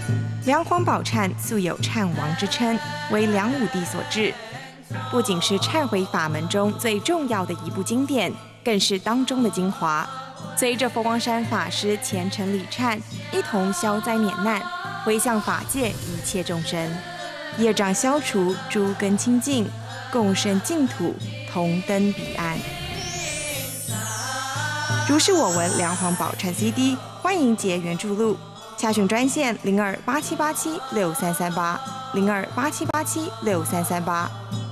梁皇宝忏素有忏王之称，为梁武帝所制。不仅是忏悔法门中最重要的一部经典，更是当中的精华。随着佛光山法师虔诚礼忏，一同消灾免难，回向法界一切众生，业障消除，诸根清净，共生净土，同登彼岸。如是我闻梁皇宝忏 CD， 欢迎结缘注录。洽询专线0287876338，0287876338。